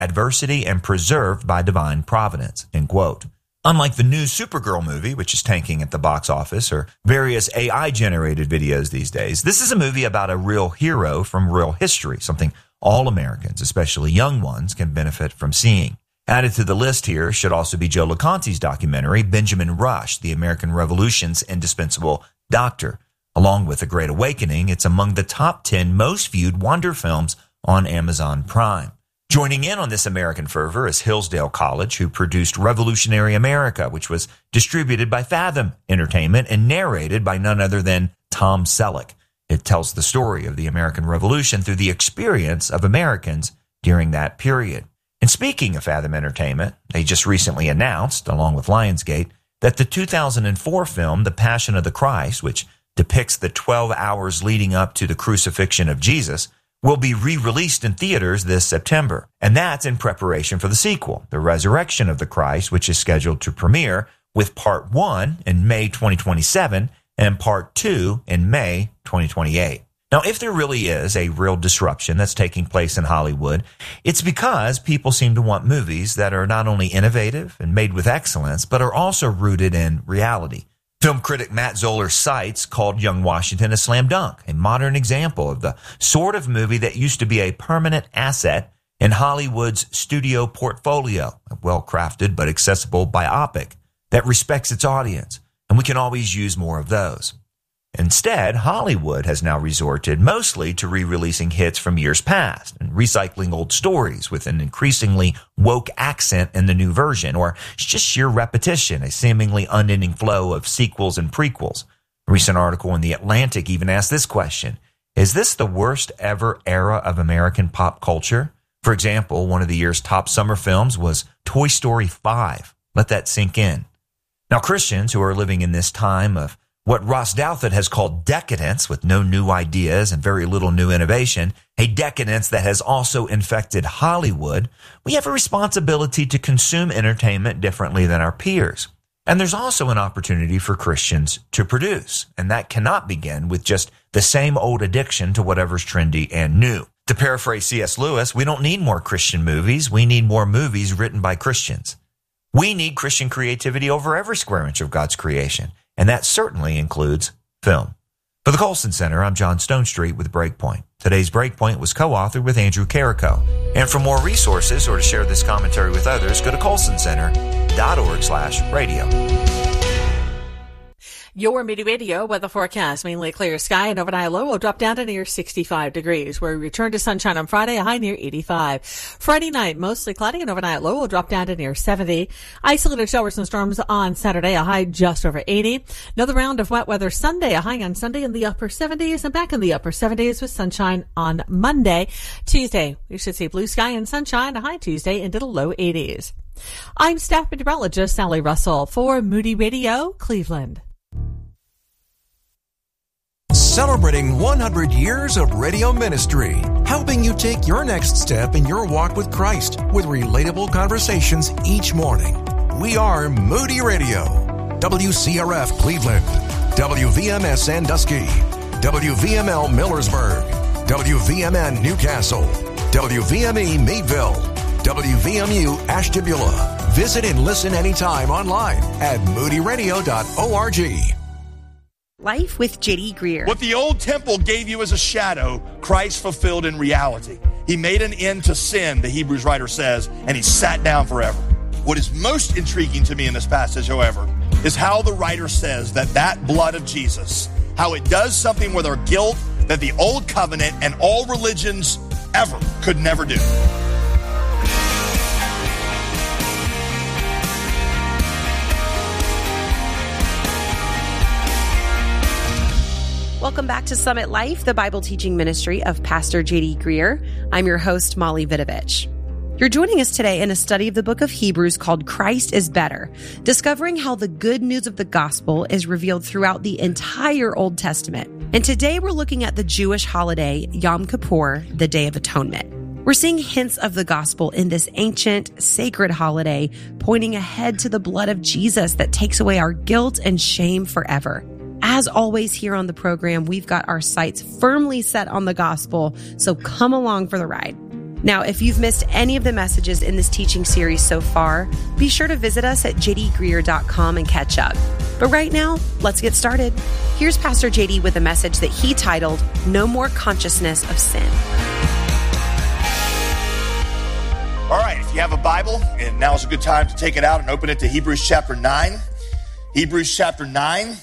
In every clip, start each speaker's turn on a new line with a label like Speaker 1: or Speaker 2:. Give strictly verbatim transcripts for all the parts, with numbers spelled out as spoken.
Speaker 1: adversity and preserved by divine providence, end quote. Unlike the new Supergirl movie, which is tanking at the box office, or various A I-generated videos these days, this is a movie about a real hero from real history, something all Americans, especially young ones, can benefit from seeing. Added to the list here should also be Joe LeConte's documentary, Benjamin Rush, The American Revolution's Indispensable Doctor. Along with The Great Awakening, it's among the top ten most viewed wonder films on Amazon Prime. Joining in on this American fervor is Hillsdale College, who produced Revolutionary America, which was distributed by Fathom Entertainment and narrated by none other than Tom Selleck. It tells the story of the American Revolution through the experience of Americans during that period. And speaking of Fathom Entertainment, they just recently announced, along with Lionsgate, that the two thousand four film The Passion of the Christ, which depicts the twelve hours leading up to the crucifixion of Jesus, will be re-released in theaters this September. And that's in preparation for the sequel, The Resurrection of the Christ, which is scheduled to premiere with Part one in May twenty twenty-seven and Part two in May twenty twenty-eight. Now, if there really is a real disruption that's taking place in Hollywood, it's because people seem to want movies that are not only innovative and made with excellence, but are also rooted in reality. Film critic Matt Zoller cites called Young Washington a slam dunk, a modern example of the sort of movie that used to be a permanent asset in Hollywood's studio portfolio, a well-crafted but accessible biopic that respects its audience, and we can always use more of those. Instead, Hollywood has now resorted mostly to re-releasing hits from years past and recycling old stories with an increasingly woke accent in the new version, or just sheer repetition, a seemingly unending flow of sequels and prequels. A recent article in The Atlantic even asked this question: is this the worst ever era of American pop culture? For example, one of the year's top summer films was Toy Story five. Let that sink in. Now, Christians who are living in this time of what Ross Douthat has called decadence, with no new ideas and very little new innovation, a decadence that has also infected Hollywood, we have a responsibility to consume entertainment differently than our peers. And there's also an opportunity for Christians to produce, and that cannot begin with just the same old addiction to whatever's trendy and new. To paraphrase C S Lewis, we don't need more Christian movies, we need more movies written by Christians. We need Christian creativity over every square inch of God's creation. And that certainly includes film. For the Colson Center, I'm John Stonestreet with Breakpoint. Today's Breakpoint was co-authored with Andrew Carrico. And for more resources or to share this commentary with others, go to colson center dot org slash radio.
Speaker 2: Your Moody Radio weather forecast: mainly clear sky and overnight low will drop down to near sixty-five degrees. We'll return to sunshine on Friday, a high near eighty-five. Friday night, mostly cloudy and overnight low will drop down to near seventy. Isolated showers and storms on Saturday, a high just over eighty. Another round of wet weather Sunday, a high on Sunday in the upper seventies, and back in the upper seventies with sunshine on Monday. Tuesday, we should see blue sky and sunshine, a high Tuesday into the low eighties. I'm staff meteorologist Sally Russell for Moody Radio, Cleveland.
Speaker 3: Celebrating one hundred years of radio ministry, helping you take your next step in your walk with Christ with relatable conversations each morning. We are Moody Radio, W C R F Cleveland, W V M S Sandusky, W V M L Millersburg, W V M N Newcastle, W V M E Meadville, W V M U Ashtabula. Visit and listen anytime online at moody radio dot org.
Speaker 4: Life with J D Greear.
Speaker 5: What the old temple gave you as a shadow, Christ fulfilled in reality. He made an end to sin, the Hebrews writer says, and he sat down forever. What is most intriguing to me in this passage, however, is how the writer says that that blood of Jesus, how it does something with our guilt that the old covenant and all religions ever could never do.
Speaker 4: Welcome back to Summit Life, the Bible teaching ministry of Pastor J D Greear. I'm your host, Molly Vidovich. You're joining us today in a study of the book of Hebrews called Christ is Better, discovering how the good news of the gospel is revealed throughout the entire Old Testament. And today we're looking at the Jewish holiday, Yom Kippur, the Day of Atonement. We're seeing hints of the gospel in this ancient, sacred holiday, pointing ahead to the blood of Jesus that takes away our guilt and shame forever. As always here on the program, we've got our sights firmly set on the gospel, so come along for the ride. Now, if you've missed any of the messages in this teaching series so far, be sure to visit us at j d greer dot com and catch up. But right now, let's get started. Here's Pastor J D with a message that he titled, No More Consciousness of Sin.
Speaker 5: All right, if you have a Bible, and now is a good time to take it out and open it to Hebrews chapter nine. Hebrews chapter nine.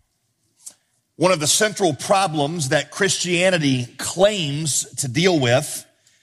Speaker 5: One of the central problems that Christianity claims to deal with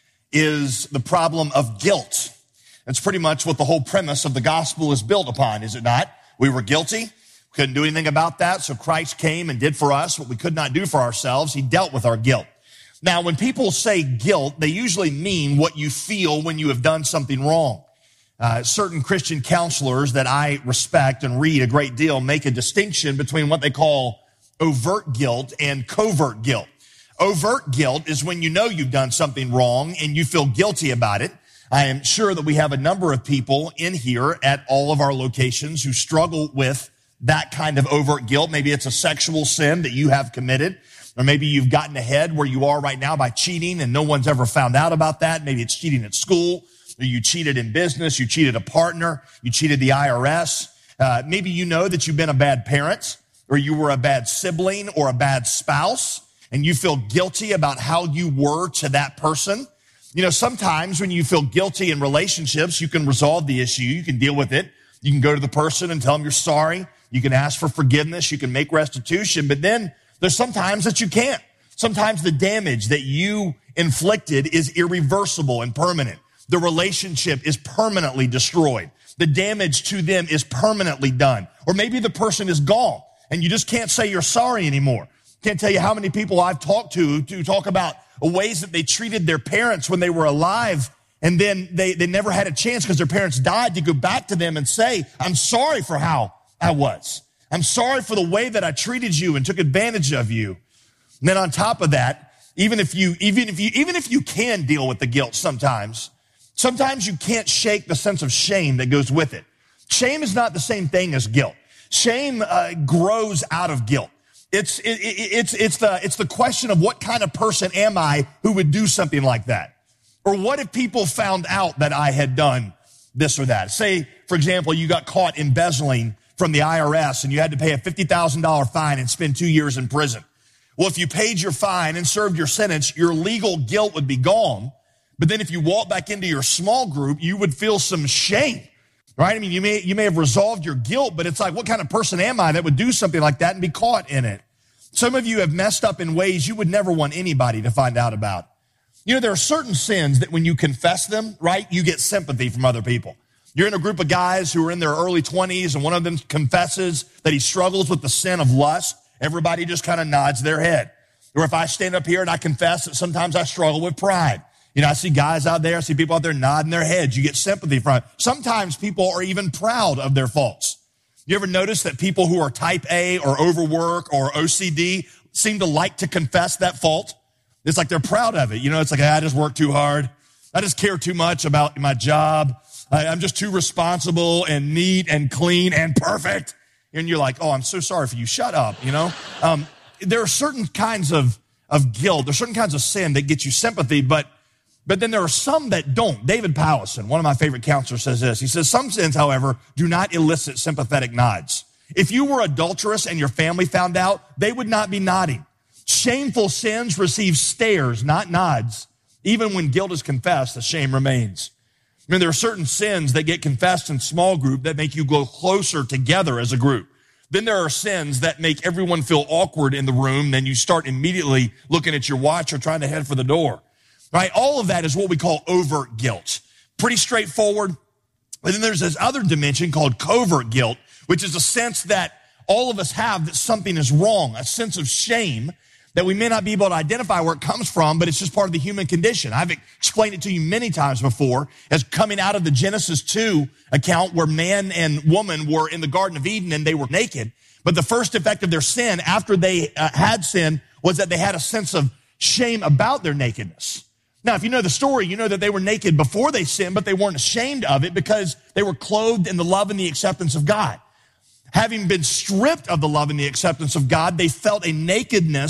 Speaker 5: is the problem of guilt. That's pretty much what the whole premise of the gospel is built upon, is it not? We were guilty. Couldn't do anything about that, so Christ came and did for us what we could not do for ourselves. He dealt with our guilt. Now, when people say guilt, they usually mean what you feel when you have done something wrong. Uh, certain Christian counselors that I respect and read a great deal make a distinction between what they call overt guilt and covert guilt. Overt guilt is when you know you've done something wrong and you feel guilty about it. I am sure that we have a number of people in here at all of our locations who struggle with that kind of overt guilt. Maybe it's a sexual sin that you have committed, or maybe you've gotten ahead where you are right now by cheating and no one's ever found out about that. Maybe it's cheating at school, or you cheated in business, you cheated a partner, you cheated the I R S. Uh, maybe you know that you've been a bad parent, or you were a bad sibling or a bad spouse, and you feel guilty about how you were to that person. You know, sometimes when you feel guilty in relationships, you can resolve the issue. You can deal with it. You can go to the person and tell them you're sorry. You can ask for forgiveness. You can make restitution. But then there's sometimes that you can't. Sometimes the damage that you inflicted is irreversible and permanent. The relationship is permanently destroyed. The damage to them is permanently done. Or maybe the person is gone and you just can't say you're sorry anymore. Can't tell you how many people I've talked to to talk about ways that they treated their parents when they were alive, and then they, they never had a chance because their parents died to go back to them and say, I'm sorry for how I was. I'm sorry for the way that I treated you and took advantage of you. And then on top of that, even if you, even if you, even if you can deal with the guilt sometimes, sometimes you can't shake the sense of shame that goes with it. Shame is not the same thing as guilt. Shame uh, grows out of guilt. It's, it, it's, it's the, it's the question of what kind of person am I who would do something like that? Or what if people found out that I had done this or that? Say, for example, you got caught embezzling from the I R S and you had to pay a fifty thousand dollars fine and spend two years in prison. Well, if you paid your fine and served your sentence, your legal guilt would be gone. But then if you walk back into your small group, you would feel some shame, right? I mean, you may, you may have resolved your guilt, but it's like, what kind of person am I that would do something like that and be caught in it? Some of you have messed up in ways you would never want anybody to find out about. You know, there are certain sins that when you confess them, right, you get sympathy from other people. You're in a group of guys who are in their early twenties and one of them confesses that he struggles with the sin of lust. Everybody just kind of nods their head. Or if I stand up here and I confess that sometimes I struggle with pride. You know, I see guys out there, I see people out there nodding their heads. You get sympathy from it. Sometimes people are even proud of their faults. You ever notice that people who are type A or overwork or O C D seem to like to confess that fault? It's like they're proud of it. You know, it's like, I just work too hard. I just care too much about my job. I, I'm just too responsible and neat and clean and perfect. And you're like, oh, I'm so sorry for you. Shut up, you know? Um, there are certain kinds of, of guilt. There's certain kinds of sin that get you sympathy, but But then there are some that don't. David Powlison, one of my favorite counselors, says this. He says, some sins, however, do not elicit sympathetic nods. If you were adulterous and your family found out, they would not be nodding. Shameful sins receive stares, not nods. Even when guilt is confessed, the shame remains. I mean, there are certain sins that get confessed in small group that make you go closer together as a group. Then there are sins that make everyone feel awkward in the room. Then you start immediately looking at your watch or trying to head for the door. Right? All of that is what we call overt guilt. Pretty straightforward. But then there's this other dimension called covert guilt, which is a sense that all of us have that something is wrong, a sense of shame that we may not be able to identify where it comes from, but it's just part of the human condition. I've explained it to you many times before as coming out of the Genesis two account where man and woman were in the Garden of Eden and they were naked. But the first effect of their sin after they uh, had sin was that they had a sense of shame about their nakedness. Now, if you know the story, you know that they were naked before they sinned, but they weren't ashamed of it because they were clothed in the love and the acceptance of God. Having been stripped of the love and the acceptance of God, they felt a nakedness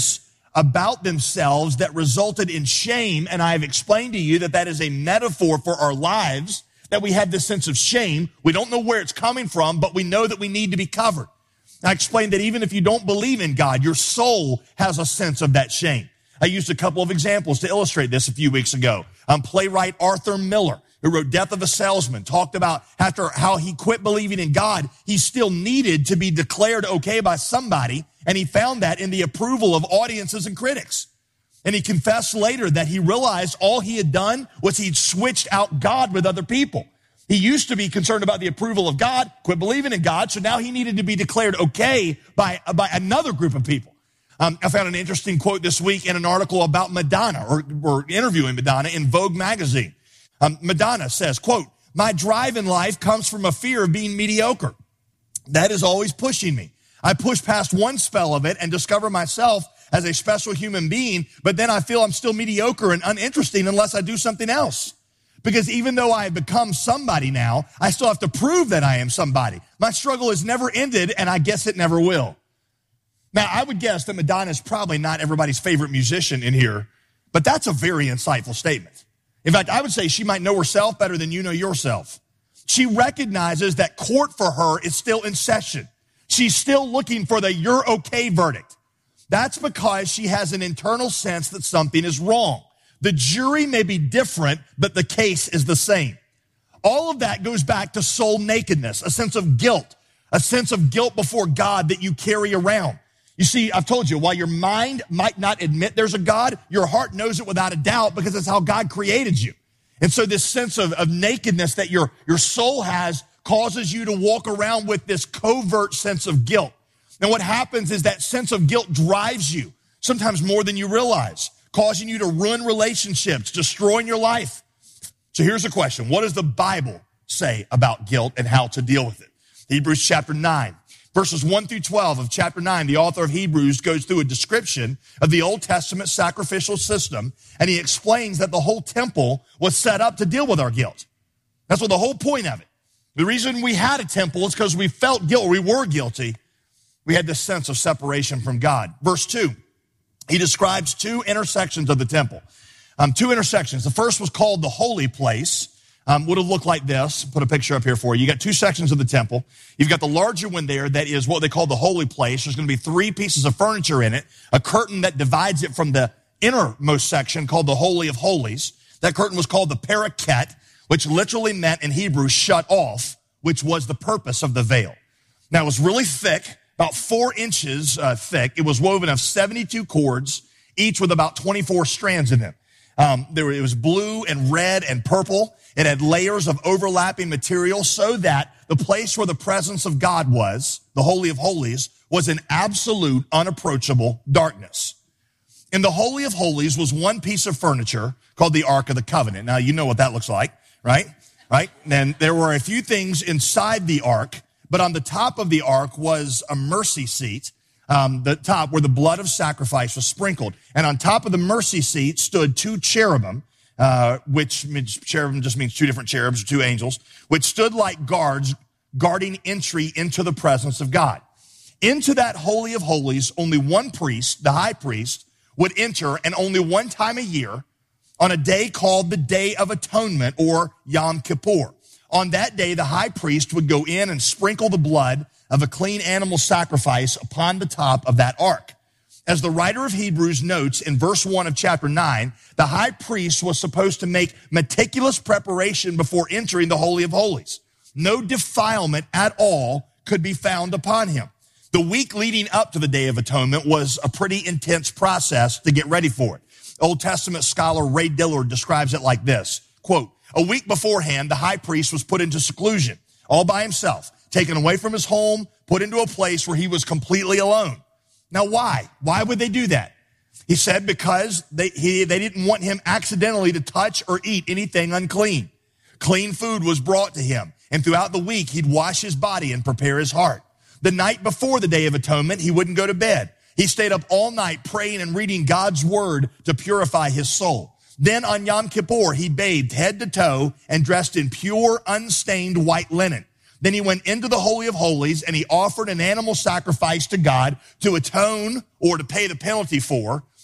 Speaker 5: about themselves that resulted in shame. And I've explained to you that that is a metaphor for our lives, that we have this sense of shame. We don't know where it's coming from, but we know that we need to be covered. I explained that even if you don't believe in God, your soul has a sense of that shame. I used a couple of examples to illustrate this a few weeks ago. Um, playwright Arthur Miller, who wrote Death of a Salesman, talked about after how he quit believing in God, he still needed to be declared okay by somebody, and he found that in the approval of audiences and critics. And he confessed later that he realized all he had done was he'd switched out God with other people. He used to be concerned about the approval of God, quit believing in God, so now he needed to be declared okay by, by another group of people. Um, I found an interesting quote this week in an article about Madonna, or, or interviewing Madonna in Vogue magazine. Um, Madonna says, quote, "My drive in life comes from a fear of being mediocre. That is always pushing me. I push past one spell of it and discover myself as a special human being, but then I feel I'm still mediocre and uninteresting unless I do something else. Because even though I have become somebody now, I still have to prove that I am somebody. My struggle has never ended, and I guess it never will." Now, I would guess that Madonna is probably not everybody's favorite musician in here, but that's a very insightful statement. In fact, I would say she might know herself better than you know yourself. She recognizes that court for her is still in session. She's still looking for the "you're okay" verdict. That's because she has an internal sense that something is wrong. The jury may be different, but the case is the same. All of that goes back to soul nakedness, a sense of guilt, a sense of guilt before God that you carry around. You see, I've told you, while your mind might not admit there's a God, your heart knows it without a doubt because it's how God created you. And so this sense of, of nakedness that your, your soul has causes you to walk around with this covert sense of guilt. And what happens is that sense of guilt drives you, sometimes more than you realize, causing you to ruin relationships, destroying your life. So here's the question. What does the Bible say about guilt and how to deal with it? Hebrews chapter nine. Verses one through twelve of chapter nine, the author of Hebrews goes through a description of the Old Testament sacrificial system, and he explains that the whole temple was set up to deal with our guilt. That's what the whole point of it. The reason we had a temple is because we felt guilt, or we were guilty. We had this sense of separation from God. Verse two, he describes two intersections of the temple. Um, two intersections. The first was called the holy place. Um, would have looked like this. Put a picture up here for you. You got two sections of the temple. You've got the larger one there that is what they call the holy place. There's going to be three pieces of furniture in it, a curtain that divides it from the innermost section called the Holy of Holies. That curtain was called the paraket, which literally meant in Hebrew shut off, which was the purpose of the veil. Now, it was really thick, about four inches uh, thick. It was woven of seventy-two cords, each with about twenty-four strands in them. Um, there were, it was blue and red and purple. It had layers of overlapping material so that the place where the presence of God was, the Holy of Holies, was in absolute unapproachable darkness. In the Holy of Holies was one piece of furniture called the Ark of the Covenant. Now, you know what that looks like, right? Right? And there were a few things inside the Ark, but on the top of the Ark was a mercy seat. Um, the top where the blood of sacrifice was sprinkled. And on top of the mercy seat stood two cherubim, uh, which means cherubim just means two different cherubs or two angels, which stood like guards guarding entry into the presence of God. Into that Holy of Holies, only one priest, the high priest, would enter, and only one time a year on a day called the Day of Atonement, or Yom Kippur. On that day, the high priest would go in and sprinkle the blood of a clean animal sacrifice upon the top of that ark. As the writer of Hebrews notes in verse one of chapter nine, the high priest was supposed to make meticulous preparation before entering the Holy of Holies. No defilement at all could be found upon him. The week leading up to the Day of Atonement was a pretty intense process to get ready for it. Old Testament scholar Ray Dillard describes it like this, quote, "A week beforehand, the high priest was put into seclusion, all by himself, taken away from his home, put into a place where he was completely alone." Now, why? Why would they do that? He said because they, he, they didn't want him accidentally to touch or eat anything unclean. Clean food was brought to him, and throughout the week, he'd wash his body and prepare his heart. The night before the Day of Atonement, he wouldn't go to bed. He stayed up all night praying and reading God's word to purify his soul. Then on Yom Kippur, he bathed head to toe and dressed in pure, unstained white linen. Then he went into the Holy of Holies and he offered an animal sacrifice to God to atone or to pay the penalty for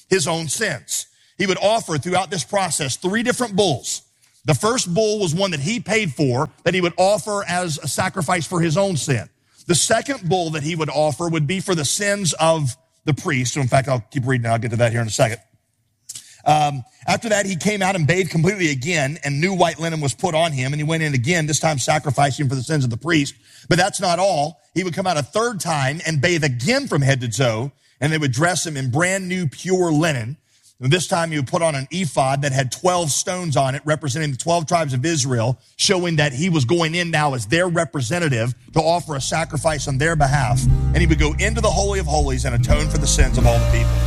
Speaker 5: his own sins. He would offer throughout this process three different bulls. The first bull was one that he paid for, that he would offer as a sacrifice for his own sin. The second bull that he would offer would be for the sins of the priest. So in fact, I'll keep reading. I'll get to that here in a second. Um, after that, he came out and bathed completely again, and new white linen was put on him, and he went in again, this time sacrificing for the sins of the priest. But that's not all. He would come out a third time and bathe again from head to toe, and they would dress him in brand new pure linen. And this time he would put on an ephod that had twelve stones on it, representing the twelve tribes of Israel, showing that he was going in now as their representative to offer a sacrifice on their behalf. And he would go into the Holy of Holies and atone for the sins of all the people.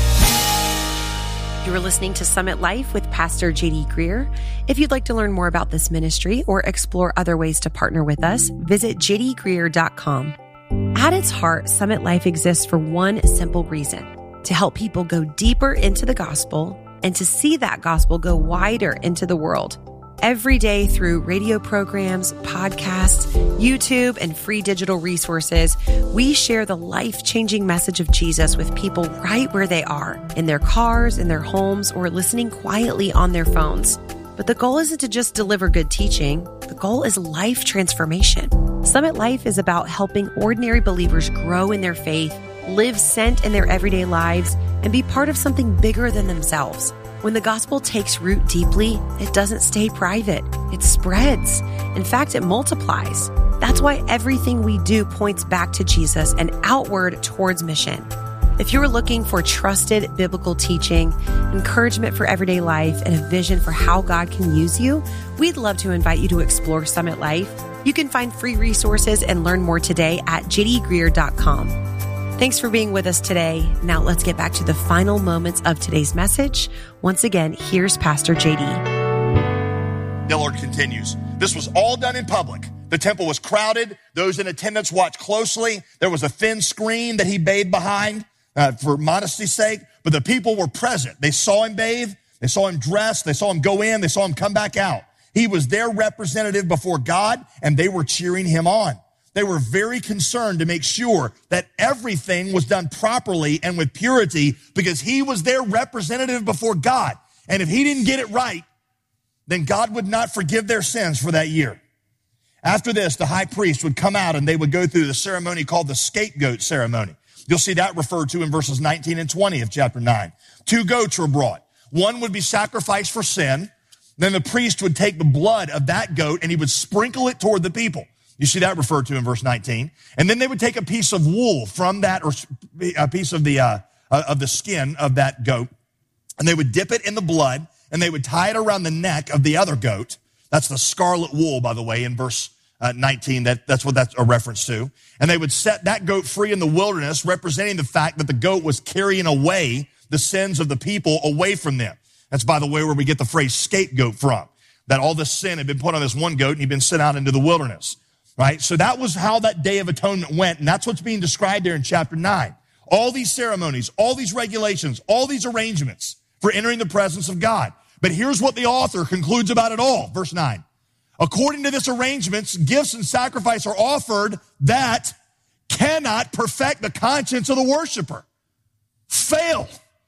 Speaker 4: You are listening to Summit Life with Pastor J D Greear. If you'd like to learn more about this ministry or explore other ways to partner with us, visit j d greear dot com. At its heart, Summit Life exists for one simple reason: to help people go deeper into the gospel and to see that gospel go wider into the world. Every day through radio programs, podcasts, YouTube, and free digital resources, we share the life-changing message of Jesus with people right where they are, in their cars, in their homes, or listening quietly on their phones. But the goal isn't to just deliver good teaching. The goal is life transformation. Summit Life is about helping ordinary believers grow in their faith, live sent in their everyday lives, and be part of something bigger than themselves. When the gospel takes root deeply, it doesn't stay private. It spreads. In fact, it multiplies. That's why everything we do points back to Jesus and outward towards mission. If you're looking for trusted biblical teaching, encouragement for everyday life, and a vision for how God can use you, we'd love to invite you to explore Summit Life. You can find free resources and learn more today at j d greear dot com. Thanks for being with us today. Now let's get back to the final moments of today's message. Once again, here's Pastor J D.
Speaker 5: Dillard continues. This was all done in public. The temple was crowded. Those in attendance watched closely. There was a thin screen that he bathed behind uh, for modesty's sake, but the people were present. They saw him bathe. They saw him dress. They saw him go in. They saw him come back out. He was their representative before God, and they were cheering him on. They were very concerned to make sure that everything was done properly and with purity because he was their representative before God. And if he didn't get it right, then God would not forgive their sins for that year. After this, the high priest would come out and they would go through the ceremony called the scapegoat ceremony. You'll see that referred to in verses nineteen and twenty of chapter nine. Two goats were brought. One would be sacrificed for sin. Then the priest would take the blood of that goat and he would sprinkle it toward the people. You see that referred to in verse nineteen. And then they would take a piece of wool from that, or a piece of the, uh, of the skin of that goat, and they would dip it in the blood, and they would tie it around the neck of the other goat. That's the scarlet wool, by the way, in verse uh, nineteen. That, that's what that's a reference to. And they would set that goat free in the wilderness, representing the fact that the goat was carrying away the sins of the people away from them. That's, by the way, where we get the phrase scapegoat from, that all this sin had been put on this one goat, and he'd been sent out into the wilderness. Right? So that was how that Day of Atonement went, and that's what's being described there in chapter nine. All these ceremonies, all these regulations, all these arrangements for entering the presence of God. But here's what the author concludes about it all. Verse nine. According to this arrangements, gifts and sacrifice are offered that cannot perfect the conscience of the worshiper. Fail.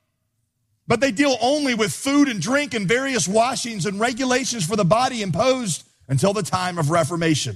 Speaker 5: But they deal only with food and drink and various washings and regulations for the body imposed until the time of Reformation.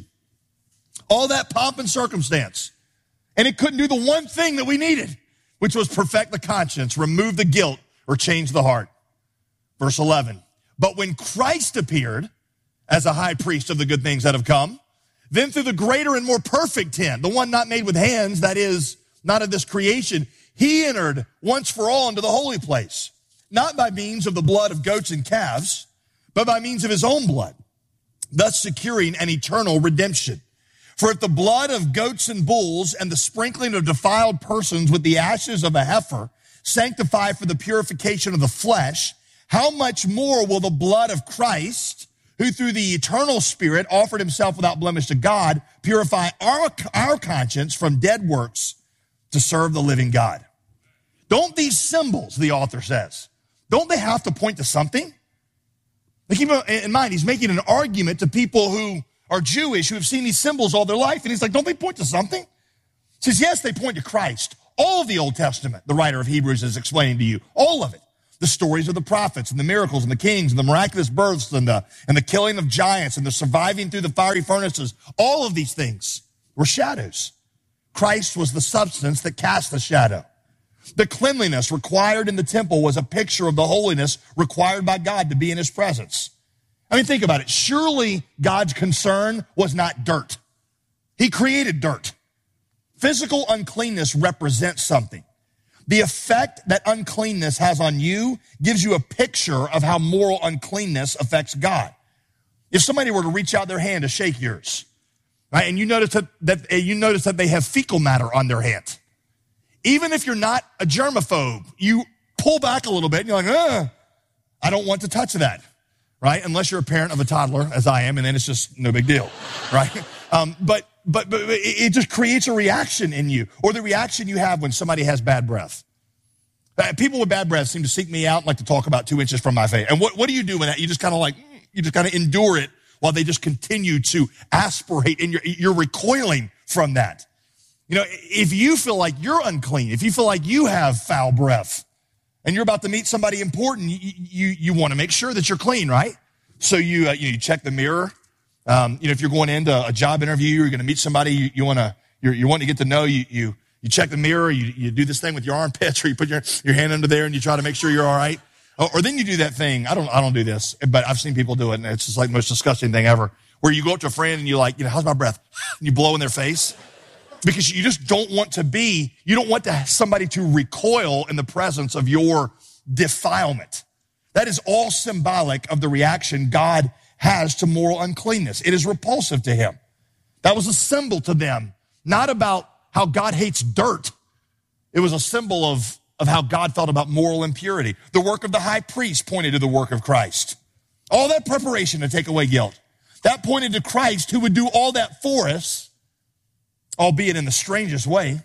Speaker 5: All that pomp and circumstance. And it couldn't do the one thing that we needed, which was perfect the conscience, remove the guilt, or change the heart. Verse eleven. But when Christ appeared as a high priest of the good things that have come, then through the greater and more perfect tent, the one not made with hands, that is, not of this creation, he entered once for all into the holy place, not by means of the blood of goats and calves, but by means of his own blood, thus securing an eternal redemption. For if the blood of goats and bulls and the sprinkling of defiled persons with the ashes of a heifer sanctify for the purification of the flesh, how much more will the blood of Christ, who through the eternal Spirit offered himself without blemish to God, purify our, our conscience from dead works to serve the living God? Don't these symbols, the author says, don't they have to point to something? Keep in mind, he's making an argument to people who are Jewish, who have seen these symbols all their life. And he's like, don't they point to something? He says, yes, they point to Christ. All of the Old Testament, the writer of Hebrews is explaining to you. All of it. The stories of the prophets and the miracles and the kings and the miraculous births and the, and the killing of giants and the surviving through the fiery furnaces. All of these things were shadows. Christ was the substance that cast the shadow. The cleanliness required in the temple was a picture of the holiness required by God to be in his presence. I mean, think about it. Surely God's concern was not dirt. He created dirt. Physical uncleanness represents something. The effect that uncleanness has on you gives you a picture of how moral uncleanness affects God. If somebody were to reach out their hand to shake yours, right, and you notice that, that you notice that they have fecal matter on their hand, even if you're not a germaphobe, you pull back a little bit and you're like, uh, I don't want to touch that, right? Unless you're a parent of a toddler, as I am, and then it's just no big deal, right? Um, but But, but it just creates a reaction in you, or the reaction you have when somebody has bad breath. Uh, people with bad breath seem to seek me out and like to talk about two inches from my face. And what, what do you do with that? You just kind of like, you just kind of endure it while they just continue to aspirate, and you're, you're recoiling from that. You know, if you feel like you're unclean, if you feel like you have foul breath, and you're about to meet somebody important, you, you, you want to make sure that you're clean, right? So you, uh, you, you check the mirror. Um, you know, if you're going into a job interview, you're going to meet somebody you, you want to, you're, you want to get to know, you, you, you check the mirror, you, you do this thing with your armpits, or you put your, your hand under there and you try to make sure you're all right. Or, or then you do that thing. I don't, I don't do this, but I've seen people do it, and it's just like the most disgusting thing ever, where you go up to a friend and you're like, you know, how's my breath? And you blow in their face, because you just don't want to be, you don't want to have somebody to recoil in the presence of your defilement. That is all symbolic of the reaction God has to moral uncleanness. It is repulsive to him. That was a symbol to them, not about how God hates dirt. It was a symbol of, of how God felt about moral impurity. The work of the high priest pointed to the work of Christ. All that preparation to take away guilt, that pointed to Christ, who would do all that for us, albeit in the strangest way.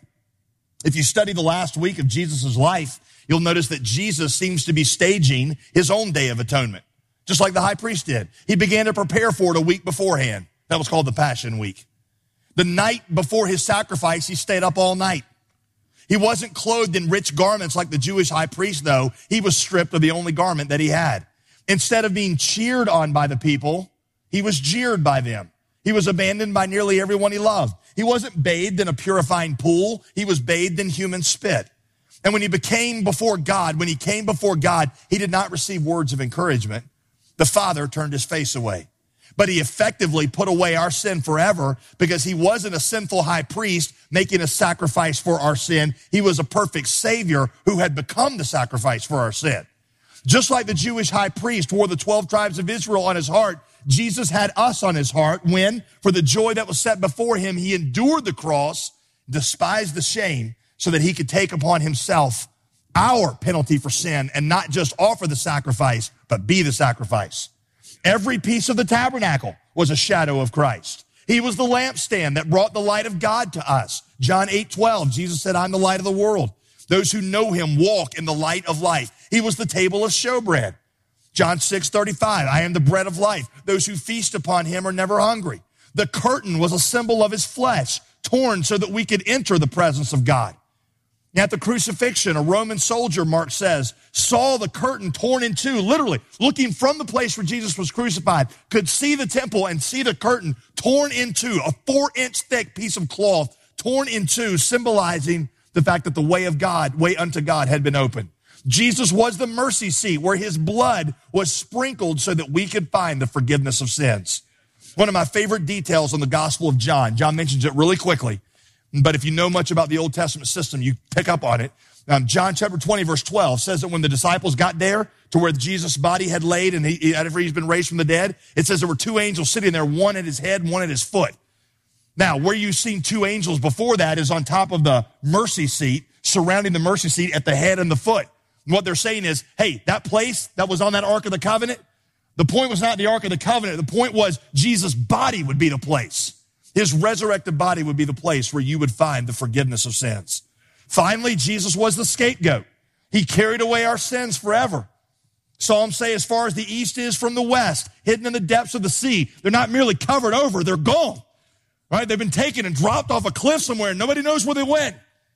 Speaker 5: If you study the last week of Jesus' life, you'll notice that Jesus seems to be staging his own Day of Atonement, just like the high priest did. He began to prepare for it a week beforehand. That was called the Passion Week. The night before his sacrifice, he stayed up all night. He wasn't clothed in rich garments like the Jewish high priest, though. He was stripped of the only garment that he had. Instead of being cheered on by the people, he was jeered by them. He was abandoned by nearly everyone he loved. He wasn't bathed in a purifying pool. He was bathed in human spit. And when he became before God, when he came before God, he did not receive words of encouragement. The Father turned his face away. But he effectively put away our sin forever, because he wasn't a sinful high priest making a sacrifice for our sin. He was a perfect Savior who had become the sacrifice for our sin. Just like the Jewish high priest wore the twelve tribes of Israel on his heart, Jesus had us on his heart when, for the joy that was set before him, he endured the cross, despised the shame, so that he could take upon himself our penalty for sin and not just offer the sacrifice, but be the sacrifice. Every piece of the tabernacle was a shadow of Christ. He was the lampstand that brought the light of God to us. John eight twelve, Jesus said, I'm the light of the world. Those who know him walk in the light of life. He was the table of showbread. John six thirty-five, I am the bread of life. Those who feast upon him are never hungry. The curtain was a symbol of his flesh, torn so that we could enter the presence of God. At the crucifixion, a Roman soldier, Mark says, saw the curtain torn in two, literally looking from the place where Jesus was crucified, could see the temple and see the curtain torn in two, a four-inch thick piece of cloth torn in two, symbolizing the fact that the way of God, way unto God, had been opened. Jesus was the mercy seat where his blood was sprinkled so that we could find the forgiveness of sins. One of my favorite details on the Gospel of John, John mentions it really quickly, but if you know much about the Old Testament system, you pick up on it. Um, John chapter twenty, verse twelve says that when the disciples got there to where Jesus' body had laid and he, after he's been raised from the dead, it says there were two angels sitting there, one at his head and one at his foot. Now, where you've seen two angels before that is on top of the mercy seat, surrounding the mercy seat at the head and the foot. And what they're saying is, hey, that place that was on that Ark of the Covenant, the point was not the Ark of the Covenant. The point was Jesus' body would be the place. His resurrected body would be the place where you would find the forgiveness of sins. Finally, Jesus was the scapegoat. He carried away our sins forever. Psalms say as far as the east is from the west, hidden in the depths of the sea, they're not merely covered over, they're gone. Right? They've been taken and dropped off a cliff somewhere and nobody knows where they went.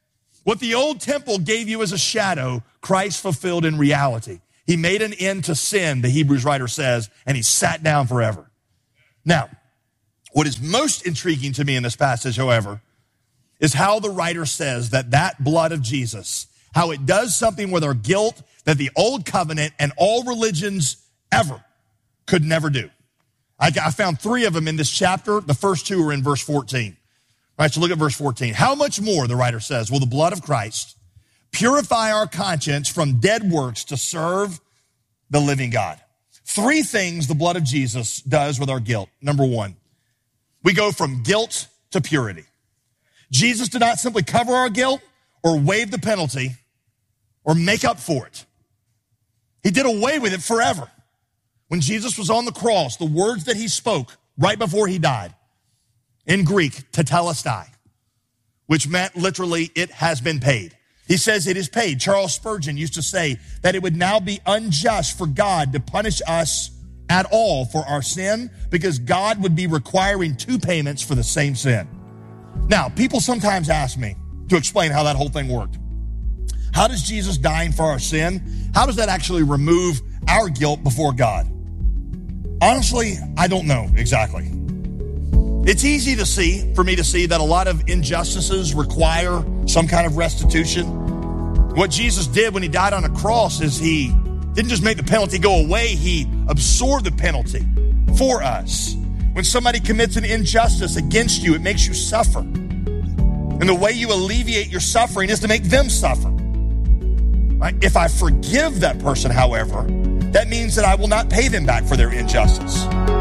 Speaker 5: What the old temple gave you as a shadow, Christ fulfilled in reality. He made an end to sin, the Hebrews writer says, and he sat down forever. Now, what is most intriguing to me in this passage, however, is how the writer says that that blood of Jesus, how it does something with our guilt that the old covenant and all religions ever could never do. I, I found three of them in this chapter. The first two are in verse fourteen. All right, so look at verse fourteen. How much more, the writer says, will the blood of Christ purify our conscience from dead works to serve the living God? Three things the blood of Jesus does with our guilt. Number one, we go from guilt to purity. Jesus did not simply cover our guilt or waive the penalty or make up for it. He did away with it forever. When Jesus was on the cross, the words that he spoke right before he died, in Greek, tetelestai, which meant literally, it has been paid. He says it is paid. Charles Spurgeon used to say that it would now be unjust for God to punish us at all for our sin because God would be requiring two payments for the same sin. Now, people sometimes ask me to explain how that whole thing worked. How does Jesus dying for our sin, how does that actually remove our guilt before God? Honestly, I don't know exactly. It's easy to see, for me to see, that a lot of injustices require some kind of restitution. What Jesus did when he died on a cross is he didn't just make the penalty go away, he absorbed the penalty for us. When somebody commits an injustice against you, it makes you suffer. And the way you alleviate your suffering is to make them suffer. Right? If I forgive that person, however, that means that I will not pay them back for their injustice.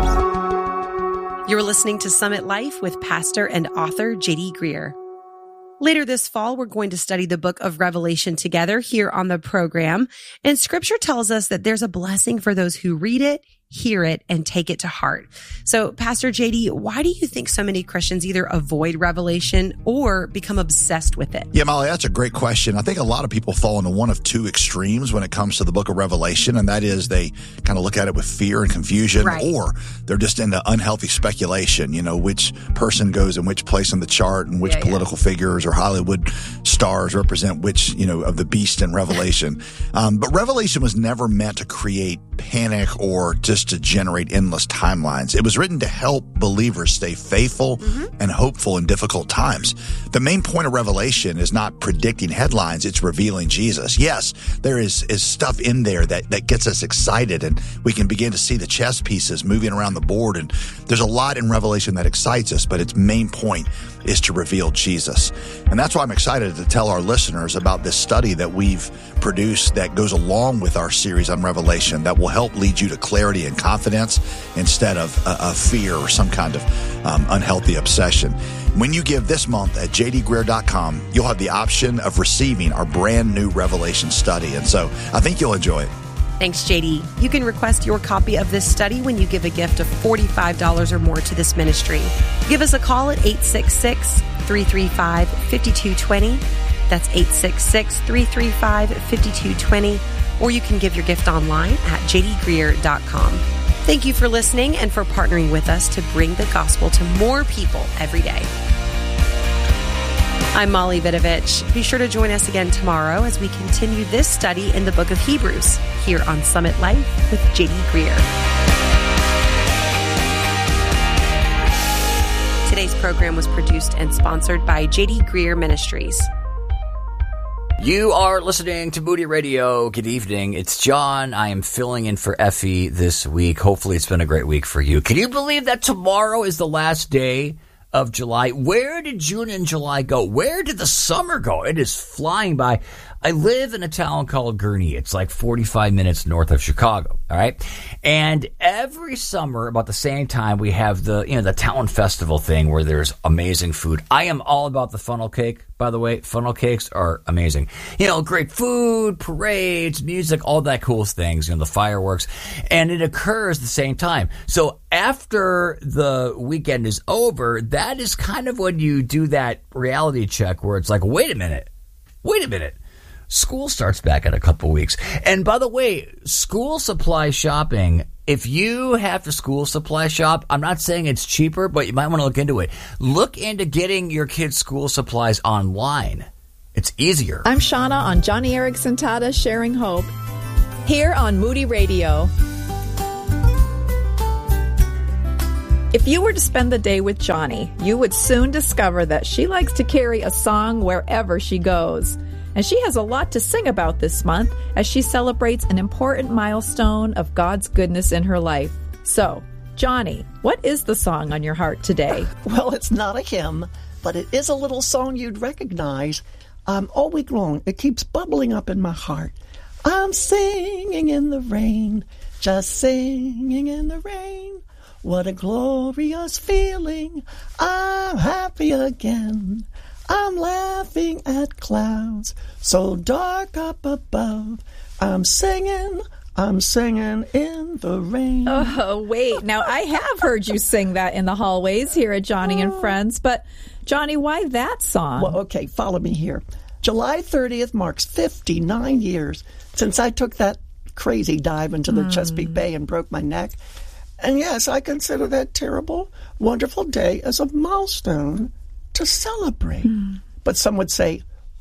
Speaker 4: You're listening to Summit Life with pastor and author J D Greear. Later this fall, we're going to study the book of Revelation together here on the program. And scripture tells us that there's a blessing for those who read it, hear it, and take it to heart. So, Pastor J D, why do you think so many Christians either avoid Revelation or become obsessed with it?
Speaker 6: Yeah, Molly, that's a great question. I think a lot of people fall into one of two extremes when it comes to the book of Revelation, and that is they kind of look at it with fear and confusion, right, or they're just into unhealthy speculation, you know, which person goes in which place on the chart and which yeah, political yeah. figures or Hollywood stars represent which, you know, of the beast in Revelation. um, but Revelation was never meant to create panic or just to generate endless timelines. It was written to help believers stay faithful mm-hmm. and hopeful in difficult times. The main point of Revelation is not predicting headlines, it's revealing Jesus. Yes, there is, is stuff in there that, that gets us excited, and we can begin to see the chess pieces moving around the board, and there's a lot in Revelation that excites us, but its main point is to reveal Jesus. And that's why I'm excited to tell our listeners about this study that we've produced that goes along with our series on Revelation that will help lead you to clarity and confidence instead of a, a fear or some kind of um, unhealthy obsession. When you give this month at j d greear dot com, you'll have the option of receiving our brand new Revelation study. And so I think you'll enjoy it.
Speaker 4: Thanks, J D. You can request your copy of this study when you give a gift of forty-five dollars or more to this ministry. Give us a call at eight six six, three three five, five two two zero. That's eight six six, three three five, five two two zero. Or you can give your gift online at j d greear dot com. Thank you for listening and for partnering with us to bring the gospel to more people every day. I'm Molly Vidovich. Be sure to join us again tomorrow as we continue this study in the book of Hebrews here on Summit Life with J D Greear. Today's program was produced and sponsored by J D Greear Ministries.
Speaker 7: You are listening to Moody Radio. Good evening. It's John. I am filling in for Effie this week. Hopefully it's been a great week for you. Can you believe that tomorrow is the last day of July? Where did June and July go? Where did the summer go? It is flying by. I live in a town called Gurnee. It's like forty-five minutes north of Chicago. All right. And every summer about the same time, we have the, you know, the town festival thing where there's amazing food. I am all about the funnel cake, by the way. Funnel cakes are amazing. You know, great food, parades, music, all that cool things, you know, the fireworks. And it occurs at the same time. So after the weekend is over, that is kind of when you do that reality check where it's like, wait a minute, wait a minute. School starts back in a couple weeks. And by the way, school supply shopping, if you have to school supply shop, I'm not saying it's cheaper, but you might want to look into it. Look into getting your kids' school supplies online. It's it's easier.
Speaker 8: I'm Shauna on Johnny Erickson Tata Sharing Hope, here on Moody Radio. If you were to spend the day with Johnny, you would soon discover that she likes to carry a song wherever she goes. And she has a lot to sing about this month as she celebrates an important milestone of God's goodness in her life. So, Johnny, what is the song on your heart today?
Speaker 9: Well, it's not a hymn, but it is a little song you'd recognize. Um, all week long, it keeps bubbling up in my heart. I'm singing in the rain, just singing in the rain. What a glorious feeling. I'm happy again. I'm laughing at clouds so dark up above. I'm singing, I'm singing in the rain.
Speaker 8: Oh, wait. Now, I have heard you sing that in the hallways here at Johnny and Friends, but Johnny, why that song?
Speaker 9: Well, okay, follow me here. July thirtieth marks fifty-nine years since I took that crazy dive into the mm. Chesapeake Bay and broke my neck. And yes, I consider that terrible, wonderful day as a milestone to celebrate. Mm. But some would say,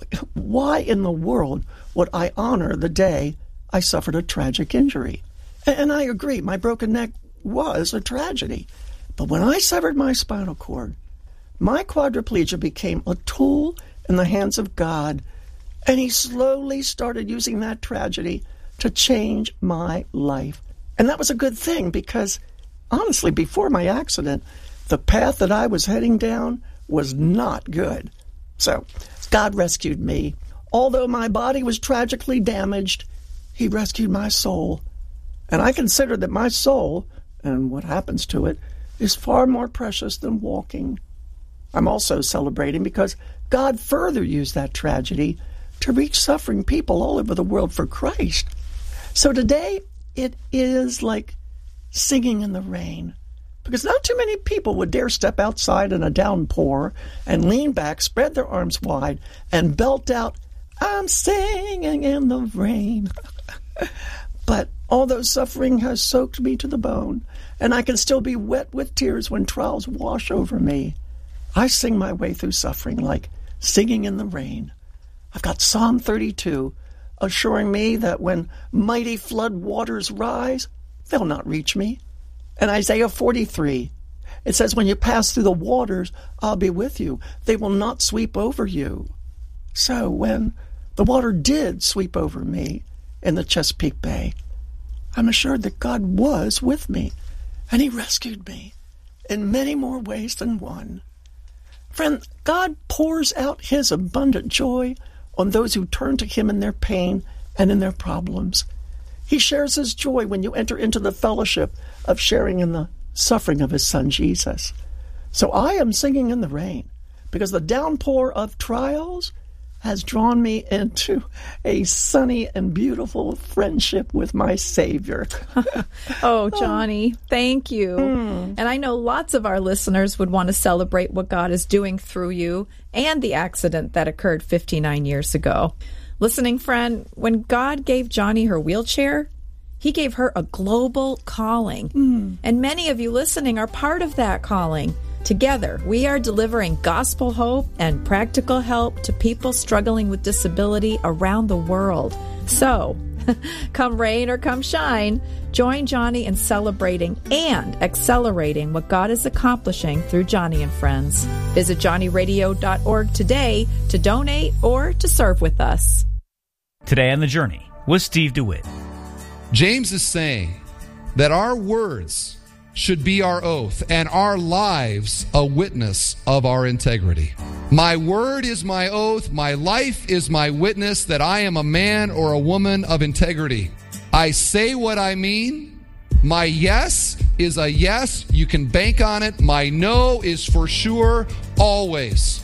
Speaker 9: why in the world would I honor the day I suffered a tragic injury? And I agree, my broken neck was a tragedy. But when I severed my spinal cord, my quadriplegia became a tool in the hands of God, and he slowly started using that tragedy to change my life. And that was a good thing because, honestly, before my accident, the path that I was heading down was not good. So, God rescued me. Although my body was tragically damaged, he rescued my soul. And I consider that my soul, and what happens to it, is far more precious than walking. I'm also celebrating because God further used that tragedy to reach suffering people all over the world for Christ. So today, it is like singing in the rain, because not too many people would dare step outside in a downpour and lean back, spread their arms wide, and belt out, I'm singing in the rain. But although suffering has soaked me to the bone, and I can still be wet with tears when trials wash over me, I sing my way through suffering like singing in the rain. I've got Psalm thirty-two, assuring me that when mighty flood waters rise, they'll not reach me. And Isaiah forty-three, it says, when you pass through the waters, I'll be with you. They will not sweep over you. So when the water did sweep over me in the Chesapeake Bay, I'm assured that God was with me, and he rescued me in many more ways than one. Friend, God pours out his abundant joy on those who turn to him in their pain and in their problems. He shares his joy when you enter into the fellowship of sharing in the suffering of his son, Jesus. So I am singing in the rain because the downpour of trials has drawn me into a sunny and beautiful friendship with my Savior.
Speaker 8: Oh, Johnny, thank you. Mm. And I know lots of our listeners would want to celebrate what God is doing through you and the accident that occurred fifty-nine years ago. Listening friend, when God gave Johnny her wheelchair, he gave her a global calling. Mm. And many of you listening are part of that calling. Together, we are delivering gospel hope and practical help to people struggling with disability around the world. So, come rain or come shine, join Johnny in celebrating and accelerating what God is accomplishing through Johnny and Friends. Visit johnny radio dot org today to donate or to serve with us.
Speaker 10: Today on The Journey with Steve DeWitt.
Speaker 11: James is saying that our words should be our oath, and our lives a witness of our integrity. My word is my oath, my life is my witness that I am a man or a woman of integrity. I say what I mean. My yes is a yes, you can bank on it. My no is for sure, always.